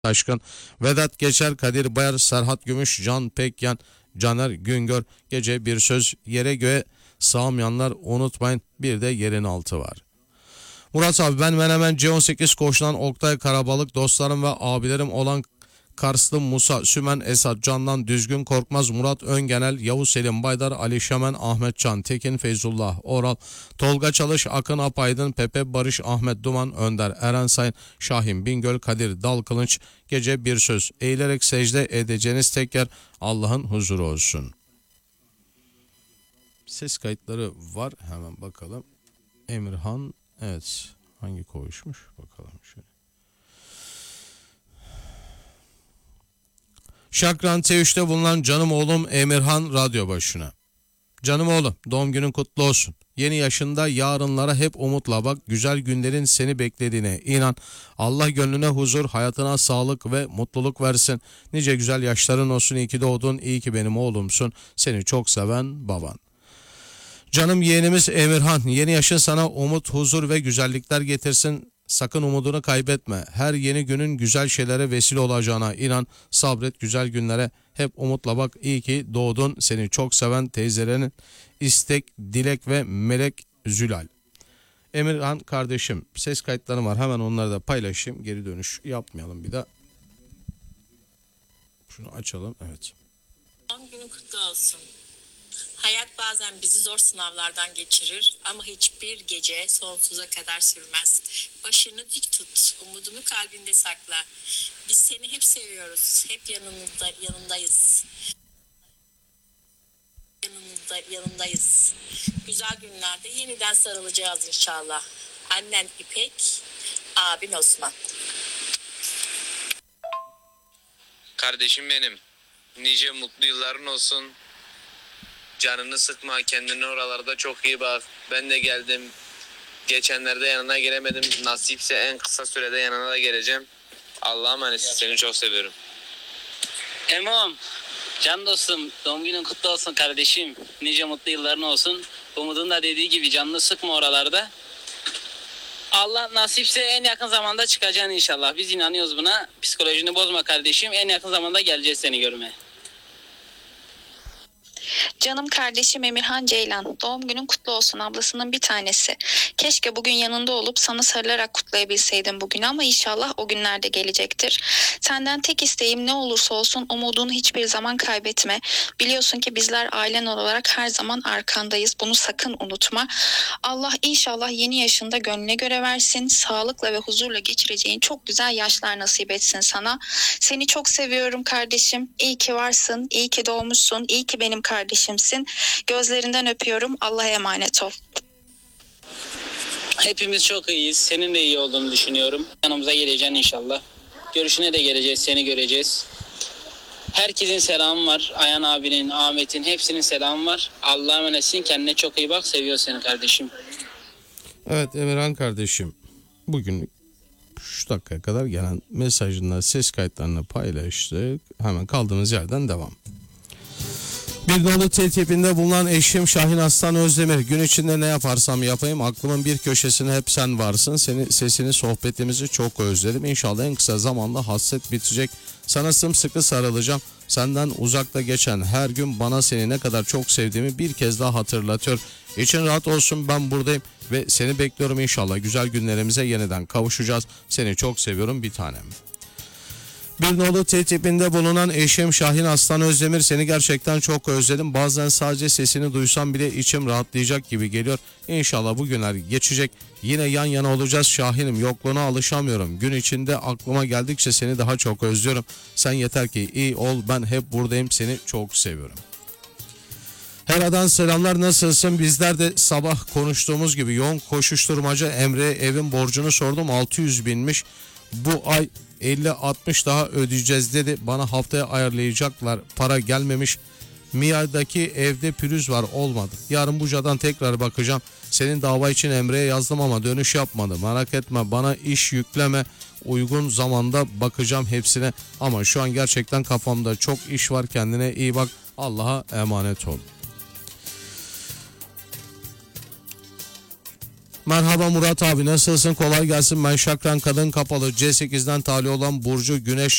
Taşkın, Vedat Geçer, Kadir Bayar, Serhat Gümüş, Can Pekyan, Caner Güngör. Gece bir söz, yere göğe sığamayanlar unutmayın, bir de yerin altı var. Murat abi, ben Menemen C18 Koç'tan Oktay Karabalık, dostlarım ve abilerim olan Karslı Musa, Sümen Esat, Candan Düzgün, Korkmaz, Murat Öngenel, Yavuz Selim Baydar, Ali Şemen, Ahmet Can, Tekin Feyzullah Oral, Tolga Çalış, Akın Apaydın, Pepe Barış, Ahmet Duman, Önder Eren Sayın, Şahin Bingöl, Kadir Dalkılıç. Gece bir söz, eğilerek secde edeceğiniz tek yer Allah'ın huzuru olsun. Ses kayıtları var, hemen bakalım. Emirhan, evet, hangi koğuşmuş bakalım şöyle. Şakran T3'te bulunan canım oğlum Emirhan radyo başına. Canım oğlum, doğum günün kutlu olsun. Yeni yaşında yarınlara hep umutla bak. Güzel günlerin seni beklediğine inan. Allah gönlüne huzur, hayatına sağlık ve mutluluk versin. Nice güzel yaşların olsun. İyi ki doğdun, iyi ki benim oğlumsun. Seni çok seven baban. Canım yeğenimiz Emirhan, yeni yaşın sana umut, huzur ve güzellikler getirsin. Sakın umudunu kaybetme. Her yeni günün güzel şeylere vesile olacağına inan. Sabret, güzel günlere hep umutla bak. İyi ki doğdun. Seni çok seven teyzelerinin İstek, Dilek ve Melek Zülal. Emirhan kardeşim, ses kayıtlarım var. Hemen onları da paylaşayım. Geri dönüş yapmayalım bir daha. Şunu açalım. Evet. Doğum günün kutlu olsun. Hayat bazen bizi zor sınavlardan geçirir ama hiçbir gece sonsuza kadar sürmez. Başını dik tut, umudunu kalbinde sakla. Biz seni hep seviyoruz, hep yanındayız. Yanındayız. Güzel günlerde yeniden sarılacağız inşallah. Annen İpek, abin Osman. Kardeşim benim, nice mutlu yılların olsun. Canını sıkma, kendine oralarda çok iyi bak. Ben de geldim. Geçenlerde yanına gelemedim. Nasipse en kısa sürede yanına da geleceğim. Allah'a emanetsin. Seni çok seviyorum. Emom, can dostum, doğum günün kutlu olsun kardeşim. Nice mutlu yılların olsun. Umut'un da dediği gibi canını sıkma oralarda. Allah nasipse en yakın zamanda çıkacaksın inşallah. Biz inanıyoruz buna. Psikolojini bozma kardeşim. En yakın zamanda geleceğiz seni görmeye. Canım kardeşim Emirhan Ceylan, doğum günün kutlu olsun, ablasının bir tanesi. Keşke bugün yanında olup sana sarılarak kutlayabilseydim bugün ama inşallah o günler de gelecektir. Senden tek isteğim ne olursa olsun umudunu hiçbir zaman kaybetme. Biliyorsun ki bizler ailen olarak her zaman arkandayız. Bunu sakın unutma. Allah inşallah yeni yaşında gönlüne göre versin. Sağlıkla ve huzurla geçireceğin çok güzel yaşlar nasip etsin sana. Seni çok seviyorum kardeşim. İyi ki varsın, iyi ki doğmuşsun, iyi ki benim kardeşimsin. Gözlerinden öpüyorum. Allah'a emanet ol. Hepimiz çok iyiyiz. Senin de iyi olduğunu düşünüyorum. Yanımıza geleceksin inşallah. Görüşüne de geleceğiz, seni göreceğiz. Herkesin selamı var. Ayhan abinin, Ahmet'in hepsinin selamı var. Allah'a emanetsin. Kendine çok iyi bak. Seviyor seni kardeşim. Evet Emirhan kardeşim, bugün şu dakikaya kadar gelen mesajınla ses kayıtlarını paylaştık. Hemen kaldığımız yerden devam. Bir dolu tertibinde bulunan eşim Şahin Aslan Özdemir. Gün içinde ne yaparsam yapayım aklımın bir köşesine hep sen varsın. Seni, sesini, sohbetimizi çok özledim. İnşallah en kısa zamanda hasret bitecek. Sana sımsıkı sarılacağım. Senden uzakta geçen her gün bana seni ne kadar çok sevdiğimi bir kez daha hatırlatıyor. İçin rahat olsun, ben buradayım ve seni bekliyorum inşallah. Güzel günlerimize yeniden kavuşacağız. Seni çok seviyorum bir tanem. Bir nolu tertibinde bulunan eşim Şahin Aslan Özdemir. Seni gerçekten çok özledim. Bazen sadece sesini duysam bile içim rahatlayacak gibi geliyor. İnşallah bu günler geçecek. Yine yan yana olacağız Şahin'im. Yokluğuna alışamıyorum. Gün içinde aklıma geldikçe seni daha çok özlüyorum. Sen yeter ki iyi ol. Ben hep buradayım. Seni çok seviyorum. Hera'dan selamlar, nasılsın? Bizler de sabah konuştuğumuz gibi yoğun koşuşturmaca. Emre'ye evin borcunu sordum, 600 binmiş. Bu ay 50-60 daha ödeyeceğiz dedi. Bana haftaya ayarlayacaklar. Para gelmemiş. Mia'daki evde pürüz var, olmadı. Yarın Buca'dan tekrar bakacağım. Senin dava için Emre'ye yazdım ama dönüş yapmadı. Merak etme, bana iş yükleme. Uygun zamanda bakacağım hepsine. Ama şu an gerçekten kafamda çok iş var. Kendine iyi bak. Allah'a emanet ol. Merhaba Murat abi, nasılsın? Kolay gelsin. Ben Şakran Kadın Kapalı C8'den talih olan Burcu Güneş